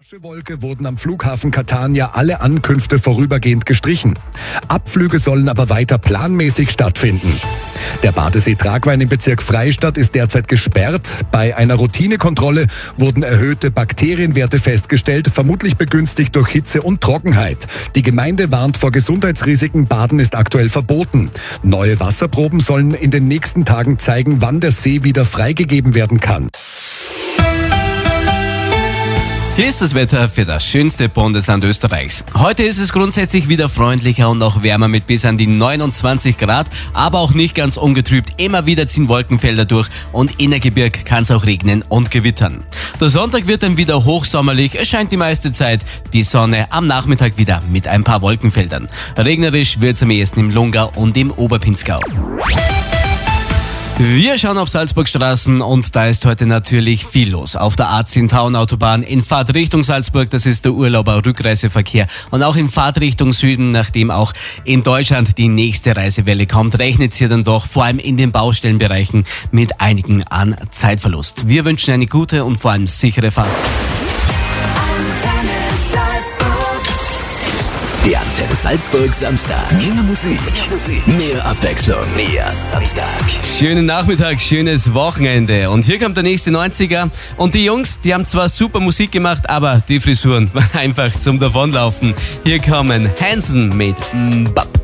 Aschewolke wurden am Flughafen Catania alle Ankünfte vorübergehend gestrichen. Abflüge sollen aber weiter planmäßig stattfinden. Der Badesee Tragwein im Bezirk Freistadt ist derzeit gesperrt. Bei einer Routinekontrolle wurden erhöhte Bakterienwerte festgestellt, vermutlich begünstigt durch Hitze und Trockenheit. Die Gemeinde warnt vor Gesundheitsrisiken, Baden ist aktuell verboten. Neue Wasserproben sollen in den nächsten Tagen zeigen, wann der See wieder freigegeben werden kann. Hier ist das Wetter für das schönste Bundesland Österreichs. Heute ist es grundsätzlich wieder freundlicher und auch wärmer mit bis an die 29 Grad, aber auch nicht ganz ungetrübt. Immer wieder ziehen Wolkenfelder durch und in der Gebirg kann es auch regnen und gewittern. Der Sonntag wird dann wieder hochsommerlich, es scheint die meiste Zeit die Sonne, am Nachmittag wieder mit ein paar Wolkenfeldern. Regnerisch wird es am ehesten im Lungau und im Oberpinzgau. Wir schauen auf Salzburgstraßen und da ist heute natürlich viel los. Auf der A10 Tauern-Autobahn in Fahrt Richtung Salzburg, das ist der Urlauber-Rückreiseverkehr. Und auch in Fahrt Richtung Süden, nachdem auch in Deutschland die nächste Reisewelle kommt, rechnet hier dann doch vor allem in den Baustellenbereichen mit einigen an Zeitverlust. Wir wünschen eine gute und vor allem sichere Fahrt. Der Antenne Salzburg Samstag. Mehr Musik, mehr Abwechslung, mehr Samstag. Schönen Nachmittag, schönes Wochenende. Und hier kommt der nächste 90er. Und die Jungs, die haben zwar super Musik gemacht, aber die Frisuren waren einfach zum Davonlaufen. Hier kommen Hanson mit Mbap.